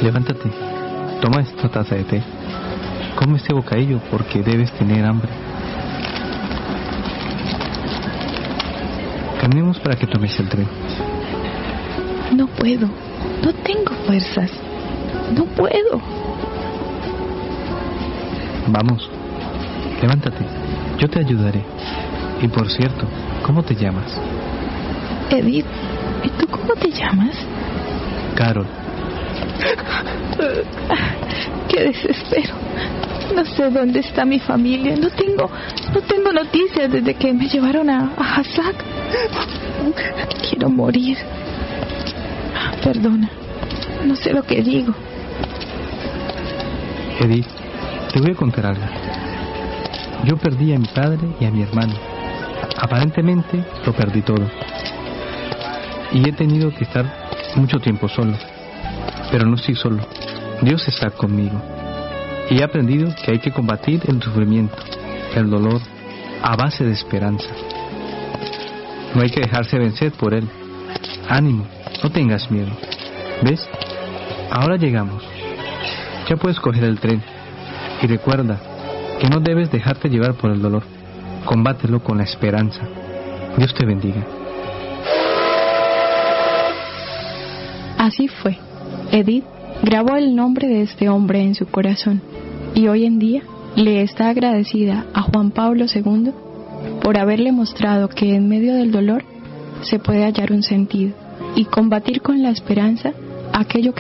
Levántate, toma esta taza de té. Come este bocadillo porque debes tener hambre. Caminemos para que tomes el tren. No puedo, no tengo fuerzas, no puedo. Vamos, levántate, yo te ayudaré. Y por cierto, ¿cómo te llamas? Edith, ¿y tú cómo te llamas? Carol. ¡Qué desespero! No sé dónde está mi familia. No tengo noticias desde que me llevaron a Hazak. Quiero morir. Perdona, no sé lo que digo. Edith, te voy a contar algo. Yo perdí a mi padre y a mi hermano. Aparentemente lo perdí todo. Y he tenido que estar mucho tiempo solo. Pero no estoy solo. Dios está conmigo. Y he aprendido que hay que combatir el sufrimiento, el dolor, a base de esperanza. No hay que dejarse vencer por él. Ánimo, no tengas miedo. ¿Ves? Ahora llegamos. Ya puedes coger el tren. Y recuerda que no debes dejarte llevar por el dolor. Combátelo con la esperanza. Dios te bendiga. Así fue. Edith grabó el nombre de este hombre en su corazón y hoy en día le está agradecida a Juan Pablo II por haberle mostrado que en medio del dolor se puede hallar un sentido y combatir con la esperanza aquello que